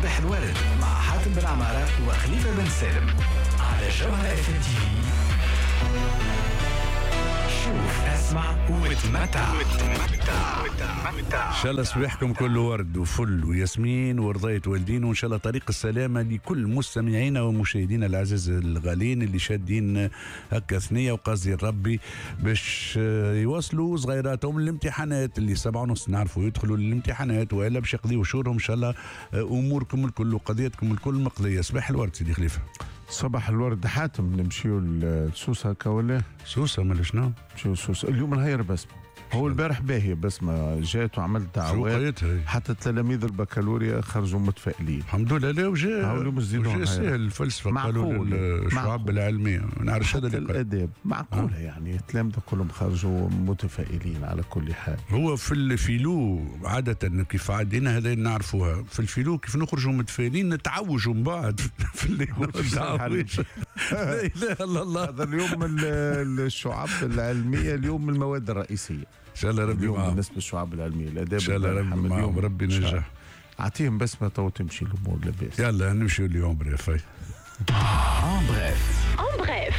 صباح الورد مع حاتم بن عمارة وخليفة بن سالم على جوهرة اف ام تي في. شوف اسمع وتمتع. ان شاء الله صباحكم كله ورد وفل وياسمين ورضاية والدين، وان شاء الله طريق السلامه لكل مستمعينا ومشاهدينا العزيز الغالين اللي شادين هكا ثنيه وقصدي ربي باش يوصلوا صغيراتهم الامتحانات اللي 7:30 نعرفوا يدخلوا للامتحانات، والا باش يقضيوا شهورهم ان شاء الله اموركم الكل وقضيتكم الكل مقضيه. صباح الورد سيدي خليفه. صباح الورد حاتم. نمشيو لسوسه هكا ولا سوسه ولا شنو؟ نمشيو سوسه اليوم نهير بسمه. هو البارح باهي بسمه جات وعملت دعوات حتى التلاميذ البكالوريا خرجوا متفائلين الحمد لله. لا وجا سهل الفلسفه قالوا الشعب العلميه ما نعرفش هذا الاداب معقوله يعني التلامذه كلهم خرجوا متفائلين على كل حال. هو في الفيلو عاده كيف عادينا هذا نعرفوها في الفيلو كيف نخرجوا متفائلين نتعوجوا من بعد في الليل. لا اله الا الله. هذا اليوم الشعب العلميه اليوم المواد الرئيسيه ان شاء الله ربي معاهم. بالنسبه للشعب العلميه الاداب ان شاء الله ربي معاهم ربي نجح. اعطيهم بسمه تو تمشي الامور لاباس. يلا نمشيو اليوم بريف. ان بريف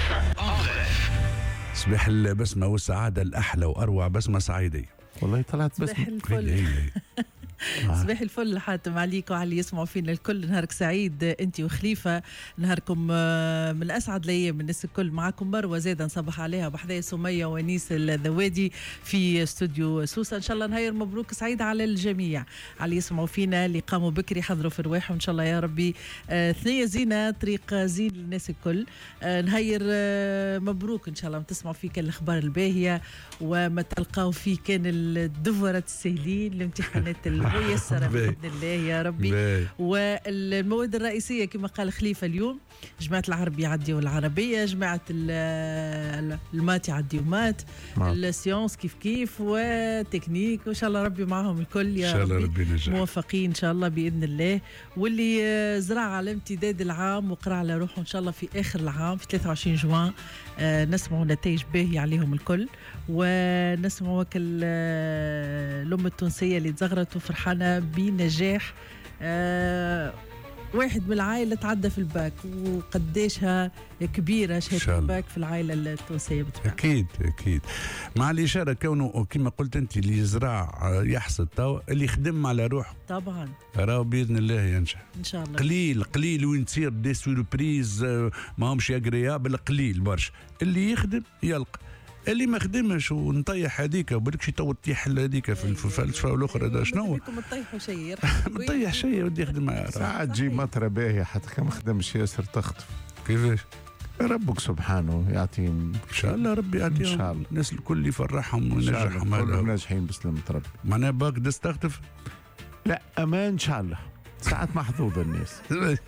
صباح البسمه والسعاده الاحلى واروع بسمه صعيديه. والله طلعت بسمه صباح الفل. صباح الفل حاتم عليك وعلى اللي يسمعوا فينا الكل. نهارك سعيد انت وخليفه، نهاركم من اسعد الايام. الناس الكل معاكم مروه زاده نصبح عليها بحذايا سميه ونيس الذوادي في استوديو سوسه. ان شاء الله نهار مبروك سعيد على الجميع، على اللي يسمعوا فينا اللي قاموا بكري حضروا في رواحهم ان شاء الله يا ربي. ثنيه زينه طريق زين للناس الكل. نهير مبروك ان شاء الله تسمعوا فيه كان الاخبار الباهيه وما تلقاو فيه كان الدفرة السهلين الامتحانات الميسرة بإذن الله يا ربي. والمواد الرئيسية كما قال خليفة اليوم جماعة العربي يعديوا العربية، جماعة المات يعديوا مات، السيونس كيف وتكنيك وإن شاء الله ربي معهم الكل يا ربي موفقين إن شاء الله بإذن الله. واللي زرع على امتداد العام وقرأ على روحه إن شاء الله في آخر العام في 23 جوان نسمعوا نتائج باهية عليهم الكل، ونسمعوا الأم التونسية اللي تزغرت وفرحانة بنجاح واحد من العائلة تعدى في الباك وقديشها كبيرة شهادة الباك في العائلة التونسية بتبقى. أكيد مع الإشارة كونه كما قلت أنت اللي يزرع يحصد تو اللي يخدم على روحه طبعا راهو بإذن الله ينجح إن شاء الله. قليل وين تصير دي سوربريز ما همش اغريابل قليل برشا. اللي يخدم يلقى، اللي ما خدمش ونطيح هذيك وبركش تو تطيح هذيك في الفلسفه والاخرى. هذا شنو نطيحوا شيء نطيح شيء ودي يخدم ساعات تجي مطره باهيه حتى كان ما خدمش ياسر تخطف. كيفاش؟ ربك سبحانه يعطيهم ان شاء الله ربي يعطيهم ان شاء الله الناس الكل يفرحهم وينجحهم. كلهم ناجحين بسلامة ربي. معناها باك تستخطف؟ لا امان ان شاء الله. ساعات محظوظه الناس.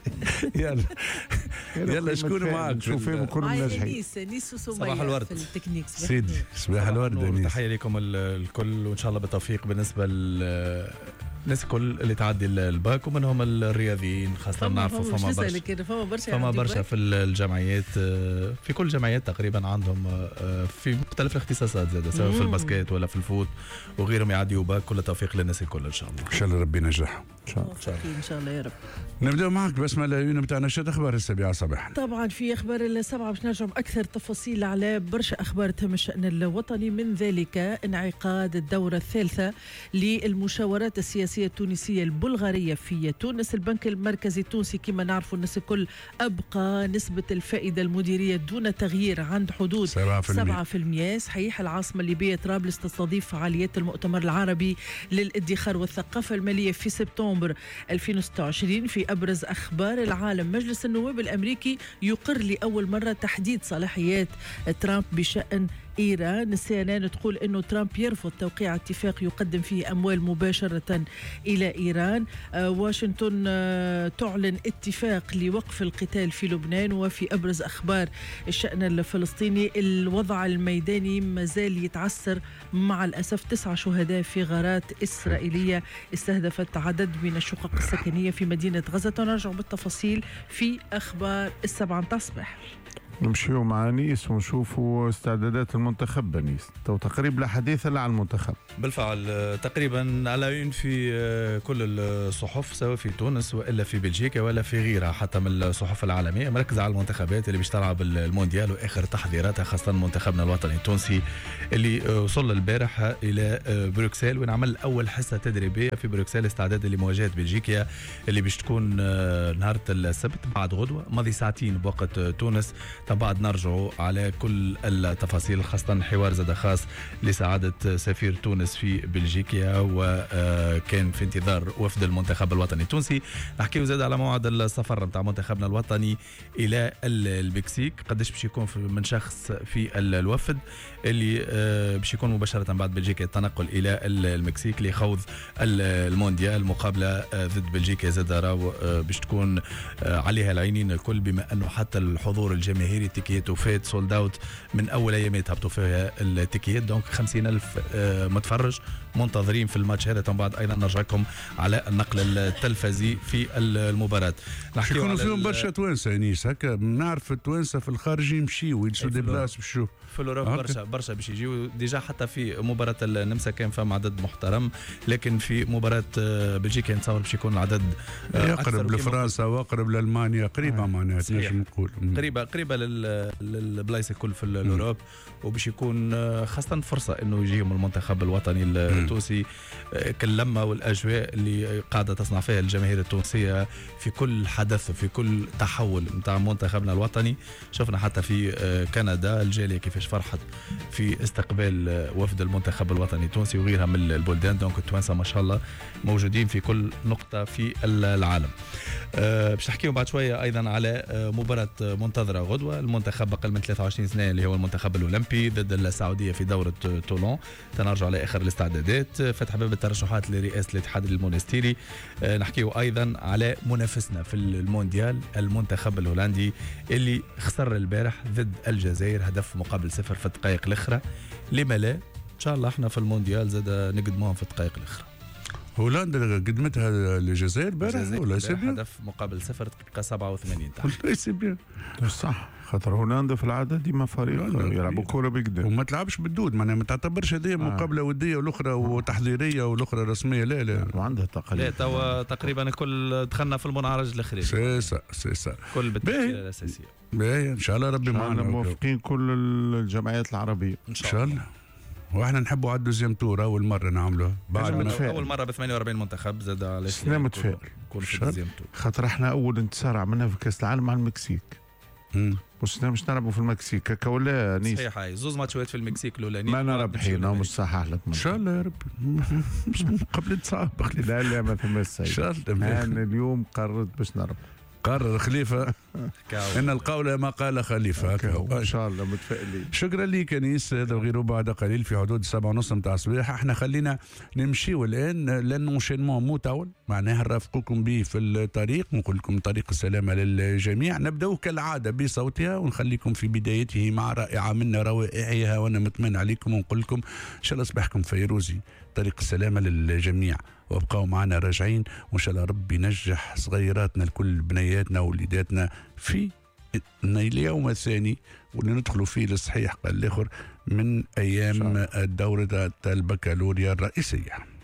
يلا شكون معك؟ نشوفهم كلهم ناجحين. نيس وسمية صباح الورد في التكنيك. سيدي صباح الورد. تحيه لكم الكل وان شاء الله بالتوفيق بالنسبه الناس الكل اللي تعدي الباك ومنهم الرياضيين خاصه. نعرفوا فما برشا في الجمعيات، في كل الجمعيات تقريبا عندهم في مختلف الاختصاصات زاده سواء في الباسكيت ولا في الفوت وغيرهم يعديوا باك. كل التوفيق للناس الكل ان شاء الله. ان شاء الله ربي ينجحهم ان شاء الله يا رب. نبدأ معك بسمة العيون بتاعنا. شد أخبار السابعة صباحا؟ طبعا في أخبار السبعة باش نرجع بأكثر تفاصيل على برشا أخبار تهم الشأن الوطني، من ذلك انعقاد الدورة الثالثة للمشاورات السياسية التونسية البلغارية في تونس. البنك المركزي التونسي كما نعرفوا الناس الكل أبقى نسبة الفائدة المديرية دون تغيير عند حدود 7%. صحيح العاصمة الليبية طرابلس تستضيف فعاليات المؤتمر العربي للادخار والثقافة المالية في سبتمبر 2026. في أبرز أخبار العالم، مجلس النواب الأمريكي يقر لأول مرة تحديد صلاحيات ترامب بشأن إيران. CNN تقول أنه ترامب يرفض توقيع اتفاق يقدم فيه أموال مباشرة إلى إيران. واشنطن تعلن اتفاق لوقف القتال في لبنان. وفي أبرز أخبار الشأن الفلسطيني، الوضع الميداني مازال يتعسر مع الأسف. 9 شهداء في غارات إسرائيلية استهدفت عدد من الشقق السكنية في مدينة غزة. ونرجع بالتفاصيل في أخبار السبعة تصبح. نمشيو مع نيس ونشوفوا استعدادات المنتخب بنيس. تو تقريبا لا حديث الا عن المنتخب. بالفعل تقريبا على في كل الصحف سواء في تونس والا في بلجيكا ولا في غيرها حتى من الصحف العالميه مركزه على المنتخبات اللي باش تلعب المونديال واخر تحضيراتها خاصه منتخبنا الوطني التونسي اللي وصل البارح الى بروكسل وين عمل اول حصه تدريبيه في بروكسل استعدادا لمواجهه بلجيكا اللي باش تكون نهار السبت بعد غدوه ماضي ساعتين بوقت تونس. بعد نرجعوا على كل التفاصيل خاصة حوار زاد خاص لسعادة سفير تونس في بلجيكا وكان في انتظار وفد المنتخب الوطني التونسي. نحكيو زاد على موعد السفر نتاع منتخبنا الوطني إلى المكسيك قداش باش يكون من شخص في الوفد اللي باش يكون مباشرة بعد بلجيكا التنقل إلى المكسيك لخوض المونديال مقابلة ضد بلجيكا زاد راو باش تكون عليها العينين الكل بما أنه حتى الحضور الجماهيري التيكيات وفات سولد اوت من اول ايامات هبطوا فيها التيكيات دونك 50,000 متفرج منتظرين في الماتش هذا. بعد ايضا نرجع لكم على النقل التلفزي في المباراه. يكونوا فيهم برشا توانسه انيس هكا نعرف التوانسه في الخارج يمشيو ويجلسوا دي بلاص باش في الاوروب برشا باش يجيو ديجا حتى في مباراه النمسا كان فما عدد محترم لكن في مباراه بلجيكا نتصور باش يكون العدد يقرب لفرنسا واقرب لالمانيا قريبه معناها نجم نقول قريبه للبلايص الكل في الاوروب وباش يكون خاصه فرصه انه يجيهم المنتخب الوطني التونسي كاللمه والاجواء اللي قاعده تصنع فيها الجماهير التونسيه في كل حدث وفي كل تحول نتاع منتخبنا الوطني. شفنا حتى في كندا الجاليه كيفاش فرحت في استقبال وفد المنتخب الوطني التونسي وغيرها من البلدان. دونك التوانسه ما شاء الله موجودين في كل نقطه في العالم. باش نحكيو بعد شويه ايضا على مباراه منتظره غدوه المنتخب اقل من 23 سنه اللي هو المنتخب الاولمبي ضد السعوديه في دوره طولون. تنرجع على اخر الاستعدادات فتح باب الترشحات لرئاسه الاتحاد المونستيري. نحكيو ايضا على منافسنا في المونديال المنتخب الهولندي اللي خسر البارح ضد الجزائر هدف مقابل 0 في الدقائق الاخرى. لما لا ان شاء الله احنا في المونديال زاد نقدموهم في الدقائق الاخرى. هولندا قدمتها الجزائر بارح ولا سيبيا هدف مقابل 0 دقيقه 87 ولا سيبيا صح خاطر هولندا في العاده ديما فريق يلعبوا كوره بقدام وما تلعبش بالدود معناها ما تعتبرش هذه مقابله وديه والاخرى وتحضيريه والاخرى رسميه لا وعندها تقليد. لا توا تقريبا الكل دخلنا في المنعرج الاخير سيسا كل بالتشكيله الاساسيه. ان شاء الله ربي معنا موافقين كل الجمعيات العربيه ان شاء الله. واحنا نحبوا على الدوزيام تور اول مره نعملوها بعد اول مره ب 48 منتخب زاد على سنه متفائل خاطر احنا اول انتصار عملنا في كاس العالم مع المكسيك. مش نلعبوا في المكسيك هكا ولا نيس صحيح. هاي زوز ماتشات في المكسيك الاولاني ما رابحين مش صحح لك ان شاء الله يا رب قبل نتصاب لا ما ثم ان شاء الله. انا اليوم قررت باش نربح قرر خليفة إن القول ما قال خليفة إن شاء الله متفائلين. شكرا لك أنيس. هذا وغيره بعد قليل في حدود 7:30 متاع الصباح. احنا خلينا نمشيو الآن لأنه شينمون مطول معناها نرافقكم به في الطريق نقول لكم طريق السلامة للجميع. نبدأ كالعادة بصوتها ونخليكم في بدايته مع رائعة من روائعها وأنا مطمئن عليكم ونقول لكم إن شاء الله صباحكم فيروزي طريق السلامة للجميع. وابقوا معنا راجعين وان شاء الله ربي ينجح صغيراتنا الكل بنياتنا ووليداتنا في اليوم الثاني واللي ندخلوا فيه للصحيح قال الاخر من ايام الدورة البكالوريا الرئيسية.